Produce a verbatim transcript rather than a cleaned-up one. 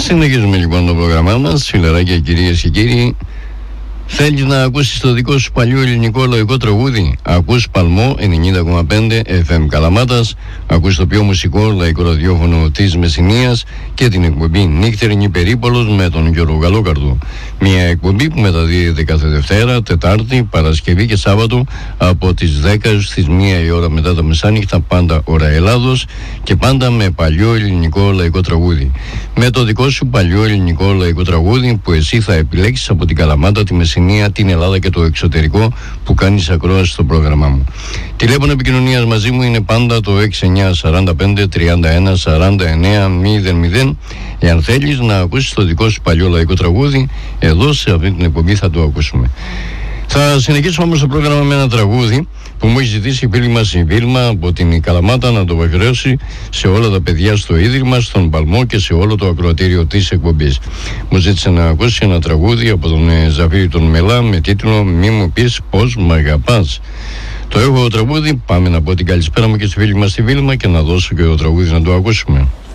Συνεχίζουμε λοιπόν το πρόγραμμά μας, φιλαράκια, κυρίες και κύριοι. Θέλεις να ακούσεις το δικό σου παλιό ελληνικό λαϊκό τραγούδι? Ακούς Παλμό ενενήντα κόμμα πέντε εφ εμ Καλαμάτας, ακούς το πιο μουσικό λαϊκό ραδιόφωνο της Μεσσηνίας και την εκπομπή Νύχτερινη Περίπολος με τον Γιώργο Γαλόκαρδο. Μια εκπομπή που μεταδίδεται κάθε Δευτέρα, Τετάρτη, Παρασκευή και Σάββατο από τις δέκα στις μία η ώρα μετά τα μεσάνυχτα, πάντα ώρα Ελλάδος, και πάντα με παλιό ελληνικό λαϊκό τραγούδι. Με το δικό σου παλιό ελληνικό λαϊκό τραγούδι που εσύ θα επιλέξεις από την Καλαμάτα, τη Μεσσηνία, την Ελλάδα και το εξωτερικό, που κάνεις ακρόαση στο πρόγραμμά μου. Τηλέφωνο επικοινωνίας μαζί μου είναι πάντα το έξι εννιά τέσσερα πέντε τριάντα ένα σαράντα εννέα μηδέν μηδέν. Εάν θέλεις να ακούσεις το δικό σου παλιό λαϊκό τραγούδι, εδώ σε αυτή την εκπομπή θα το ακούσουμε. Θα συνεχίσουμε όμως το πρόγραμμα με ένα τραγούδι που μου έχει ζητήσει η φίλη μας η Βίλμα από την Καλαμάτα να το αφιερώσει σε όλα τα παιδιά στο Ίδρυμα, στον Παλμό και σε όλο το ακροατήριο της εκπομπής. Μου ζήτησε να ακούσει ένα τραγούδι από τον Ζαφύρη τον Μελά με τίτλο «Μη μου πεις πως μ' αγαπάς». Το έχω τραγούδι, πάμε να πω την καλησπέρα μου και στη φίλη μας τη Βίλμα και να δώσω και το τραγούδι να το ακούσουμε.